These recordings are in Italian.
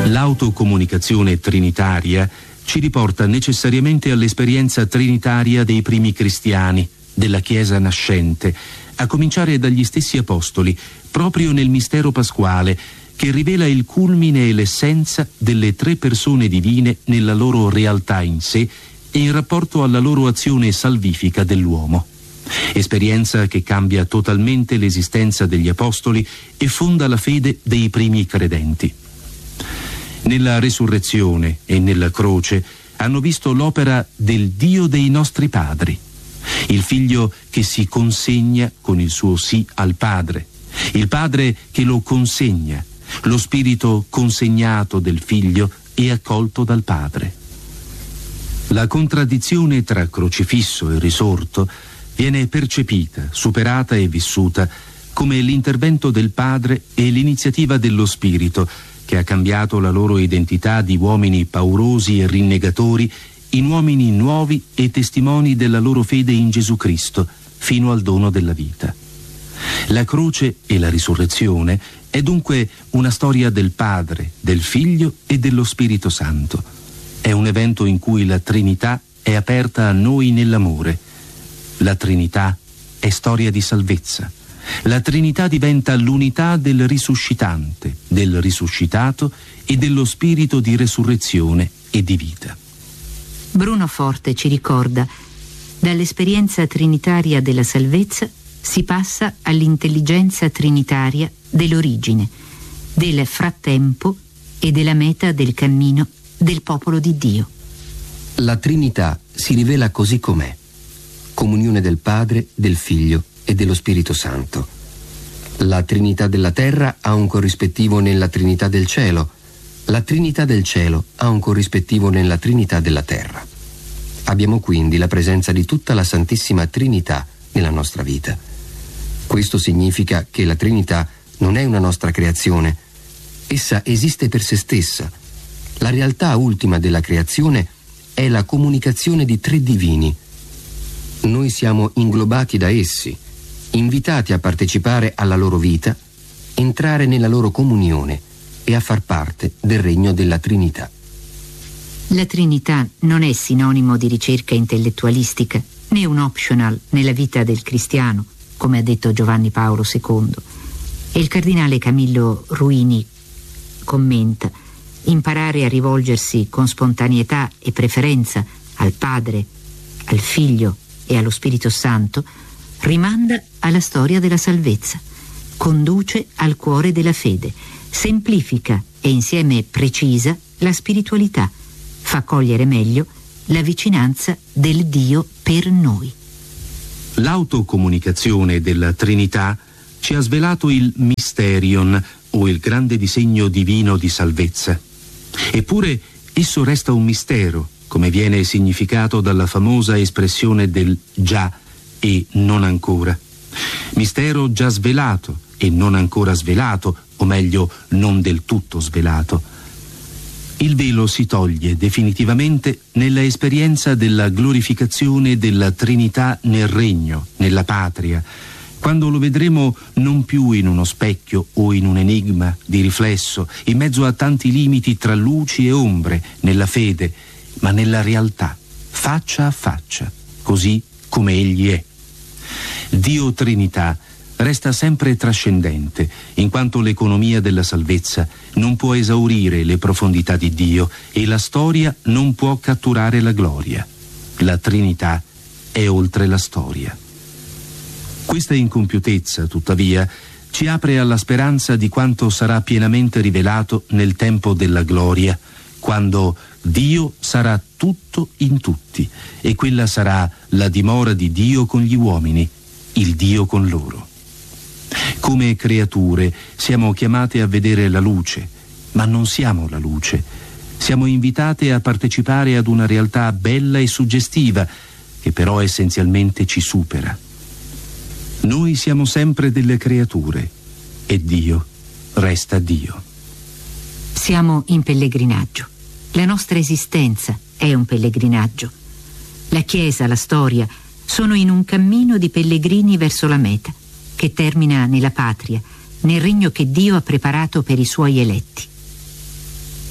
L'autocomunicazione trinitaria ci riporta necessariamente all'esperienza trinitaria dei primi cristiani, della Chiesa nascente, a cominciare dagli stessi apostoli, proprio nel mistero pasquale, che rivela il culmine e l'essenza delle tre persone divine nella loro realtà in sé e in rapporto alla loro azione salvifica dell'uomo. Esperienza che cambia totalmente l'esistenza degli apostoli e fonda la fede dei primi credenti. Nella resurrezione e nella croce hanno visto l'opera del Dio dei nostri padri, il Figlio che si consegna con il suo sì al Padre, il Padre che lo consegna, lo Spirito consegnato del Figlio e accolto dal Padre. La contraddizione tra crocifisso e risorto viene percepita, superata e vissuta come l'intervento del Padre e l'iniziativa dello Spirito, che ha cambiato la loro identità di uomini paurosi e rinnegatori in uomini nuovi e testimoni della loro fede in Gesù Cristo, fino al dono della vita. La croce e la risurrezione è dunque una storia del Padre, del Figlio e dello Spirito Santo. È un evento in cui la Trinità è aperta a noi nell'amore. La Trinità è storia di salvezza. La Trinità diventa l'unità del risuscitante, del risuscitato e dello spirito di resurrezione e di vita. Bruno Forte ci ricorda: dall'esperienza trinitaria della salvezza si passa all'intelligenza trinitaria dell'origine, del frattempo e della meta del cammino del popolo di Dio. La Trinità si rivela così com'è: comunione del Padre, del Figlio e dello Spirito Santo. La Trinità della terra ha un corrispettivo nella Trinità del cielo. La Trinità del cielo ha un corrispettivo nella Trinità della terra. Abbiamo quindi la presenza di tutta la Santissima Trinità nella nostra vita. Questo significa che la Trinità non è una nostra creazione. Essa esiste per se stessa. La realtà ultima della creazione è la comunicazione di tre divini. Noi siamo inglobati da essi, invitati a partecipare alla loro vita, entrare nella loro comunione e a far parte del regno della Trinità. La Trinità non è sinonimo di ricerca intellettualistica, né un optional nella vita del cristiano, come ha detto Giovanni Paolo II. E il cardinale Camillo Ruini commenta: imparare a rivolgersi con spontaneità e preferenza al Padre, al Figlio e allo Spirito Santo rimanda alla storia della salvezza, conduce al cuore della fede, semplifica e insieme precisa la spiritualità, fa cogliere meglio la vicinanza del Dio per noi. L'autocomunicazione della Trinità ci ha svelato il mysterion, o il grande disegno divino di salvezza. Eppure esso resta un mistero, come viene significato dalla famosa espressione del già e non ancora. Mistero già svelato e non ancora svelato, o meglio, non del tutto svelato. Il velo si toglie definitivamente nella esperienza della glorificazione della Trinità nel regno, nella patria, quando lo vedremo non più in uno specchio o in un enigma di riflesso, in mezzo a tanti limiti tra luci e ombre, nella fede, ma nella realtà, faccia a faccia, così come Egli è. Dio Trinità resta sempre trascendente, in quanto l'economia della salvezza non può esaurire le profondità di Dio e la storia non può catturare la gloria. La Trinità è oltre la storia. Questa incompiutezza, tuttavia, ci apre alla speranza di quanto sarà pienamente rivelato nel tempo della gloria, quando Dio sarà tutto in tutti e quella sarà la dimora di Dio con gli uomini, il Dio con loro. Come creature siamo chiamate a vedere la luce, ma non siamo la luce. Siamo invitate a partecipare ad una realtà bella e suggestiva, che però essenzialmente ci supera. Noi siamo sempre delle creature e Dio resta Dio. Siamo in pellegrinaggio. La nostra esistenza è un pellegrinaggio. La Chiesa, la storia, sono in un cammino di pellegrini verso la meta, che termina nella patria, nel regno che Dio ha preparato per i suoi eletti. È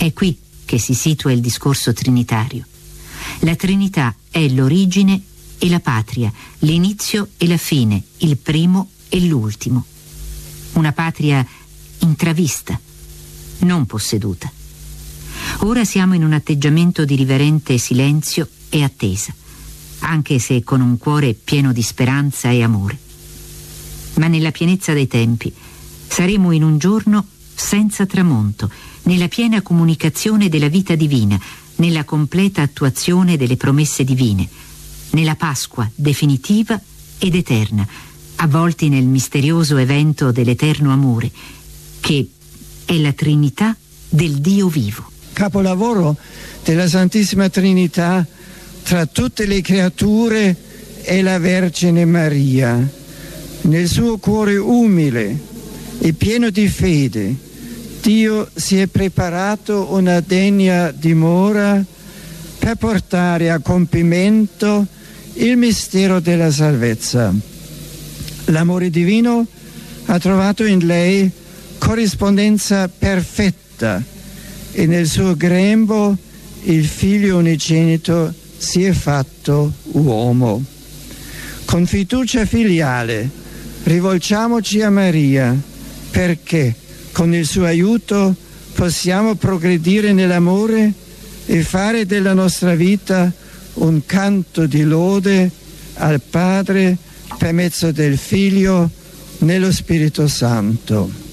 È qui che si situa il discorso trinitario. La Trinità è l'origine e la patria, l'inizio e la fine, il primo e l'ultimo. Una patria intravista, non posseduta. Ora siamo in un atteggiamento di riverente silenzio e attesa, anche se con un cuore pieno di speranza e amore. Ma nella pienezza dei tempi saremo in un giorno senza tramonto, nella piena comunicazione della vita divina, nella completa attuazione delle promesse divine, nella Pasqua definitiva ed eterna, avvolti nel misterioso evento dell'eterno amore, che è la Trinità del Dio vivo. Capolavoro della Santissima Trinità tra tutte le creature è la Vergine Maria. Nel suo cuore umile e pieno di fede, Dio si è preparato una degna dimora per portare a compimento il mistero della salvezza. L'amore divino ha trovato in lei corrispondenza perfetta e nel suo grembo il Figlio unigenito si è fatto uomo. Con fiducia filiale rivolgiamoci a Maria perché con il suo aiuto possiamo progredire nell'amore e fare della nostra vita un canto di lode al Padre per mezzo del Figlio nello Spirito Santo.